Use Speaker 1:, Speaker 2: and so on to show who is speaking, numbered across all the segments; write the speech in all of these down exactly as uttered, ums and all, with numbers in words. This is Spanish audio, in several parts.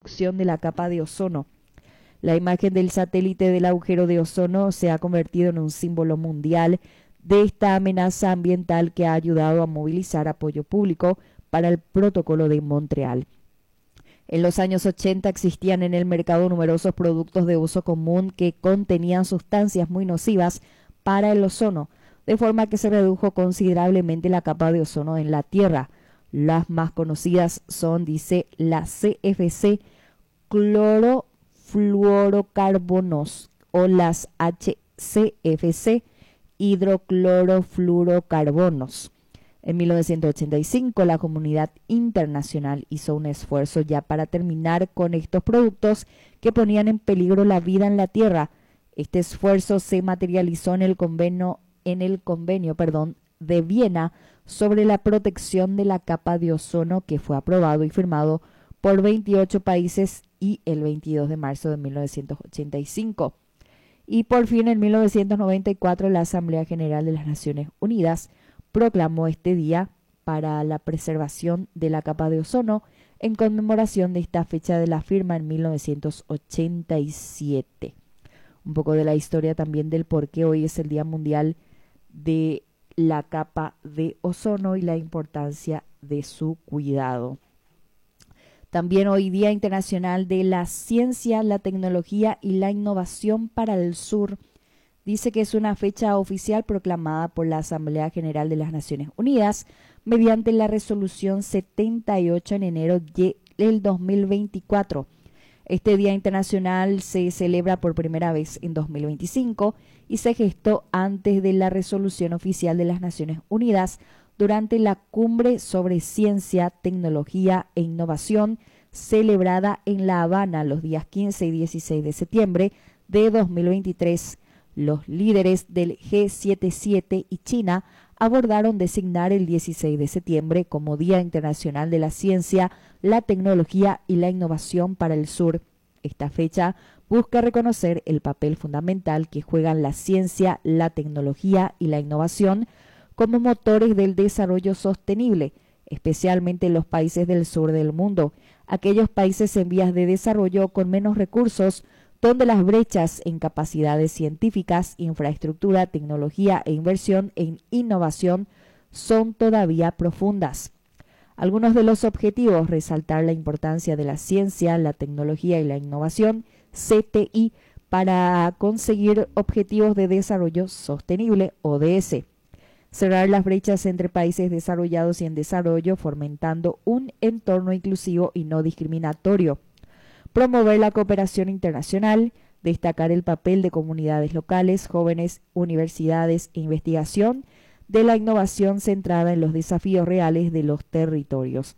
Speaker 1: destrucción de la capa de ozono. La imagen del satélite del agujero de ozono se ha convertido en un símbolo mundial de esta amenaza ambiental que ha ayudado a movilizar apoyo público para el Protocolo de Montreal. En los años ochenta existían en el mercado numerosos productos de uso común que contenían sustancias muy nocivas para el ozono, de forma que se redujo considerablemente la capa de ozono en la Tierra. Las más conocidas son, dice, la C F C, clorofluorocarbonos, o las H C F C, hidroclorofluorocarbonos. En mil novecientos ochenta y cinco, la comunidad internacional hizo un esfuerzo ya para terminar con estos productos que ponían en peligro la vida en la Tierra. Este esfuerzo se materializó en el convenio, en el convenio, perdón, de Viena sobre la protección de la capa de ozono, que fue aprobado y firmado por veintiocho países y el veintidós de marzo de mil novecientos ochenta y cinco. Y por fin, en mil novecientos noventa y cuatro, la Asamblea General de las Naciones Unidas proclamó este día para la preservación de la capa de ozono en conmemoración de esta fecha de la firma en mil novecientos ochenta y siete. Un poco de la historia también del por qué hoy es el Día Mundial de la Capa de Ozono y la importancia de su cuidado. También hoy Día Internacional de la Ciencia, la Tecnología y la Innovación para el Sur. Dice que es una fecha oficial proclamada por la Asamblea General de las Naciones Unidas mediante la resolución setenta y ocho en enero del dos mil veinticuatro. Este Día Internacional se celebra por primera vez en dos mil veinticinco y se gestó antes de la resolución oficial de las Naciones Unidas durante la Cumbre sobre Ciencia, Tecnología e Innovación celebrada en La Habana los días quince y dieciséis de septiembre de dos mil veintitrés. Los líderes del G setenta y siete y China abordaron designar el dieciséis de septiembre como Día Internacional de la Ciencia, la Tecnología y la Innovación para el Sur. Esta fecha busca reconocer el papel fundamental que juegan la ciencia, la tecnología y la innovación como motores del desarrollo sostenible, especialmente en los países del sur del mundo, aquellos países en vías de desarrollo con menos recursos, donde las brechas en capacidades científicas, infraestructura, tecnología e inversión en innovación son todavía profundas. Algunos de los objetivos: resaltar la importancia de la ciencia, la tecnología y la innovación, C T I, para conseguir objetivos de desarrollo sostenible, O D S. Cerrar las brechas entre países desarrollados y en desarrollo, fomentando un entorno inclusivo y no discriminatorio. Promover la cooperación internacional, destacar el papel de comunidades locales, jóvenes, universidades e investigación de la innovación centrada en los desafíos reales de los territorios.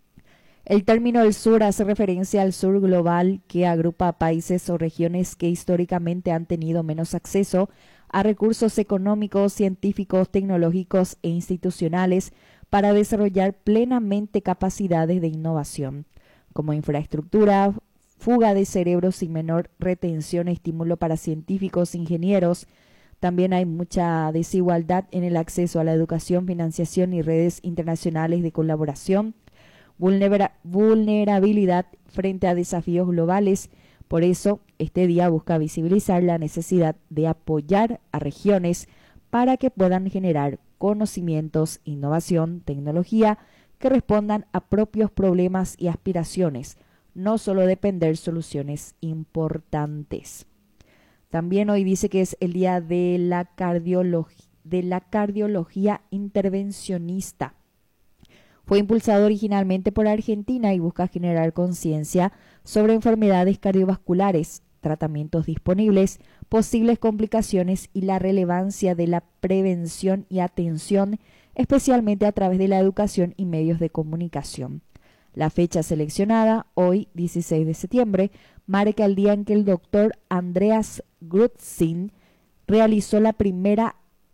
Speaker 1: El término del sur hace referencia al sur global, que agrupa a países o regiones que históricamente han tenido menos acceso a recursos económicos, científicos, tecnológicos e institucionales para desarrollar plenamente capacidades de innovación, como infraestructura, fuga de cerebros y menor retención e estímulo para científicos e ingenieros. También hay mucha desigualdad en el acceso a la educación, financiación y redes internacionales de colaboración, vulnera- vulnerabilidad frente a desafíos globales. Por eso, este día busca visibilizar la necesidad de apoyar a regiones para que puedan generar conocimientos, innovación, tecnología que respondan a propios problemas y aspiraciones, no solo depender soluciones importantes. También hoy dice que es el día de la, cardiolog- de la cardiología intervencionista. Fue impulsado originalmente por Argentina y busca generar conciencia sobre enfermedades cardiovasculares, tratamientos disponibles, posibles complicaciones y la relevancia de la prevención y atención, especialmente a través de la educación y medios de comunicación. La fecha seleccionada, hoy dieciséis de septiembre, marca el día en que el doctor Andreas Grutzin realizó la primera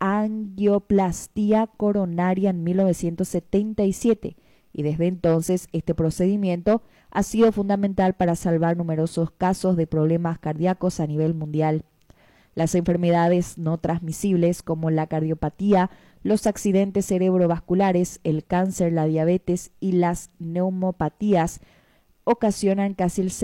Speaker 1: angioplastía coronaria en mil novecientos setenta y siete, y desde entonces este procedimiento ha sido fundamental para salvar numerosos casos de problemas cardíacos a nivel mundial. Las enfermedades no transmisibles como la cardiopatía, los accidentes cerebrovasculares, el cáncer, la diabetes y las neumopatías ocasionan casi el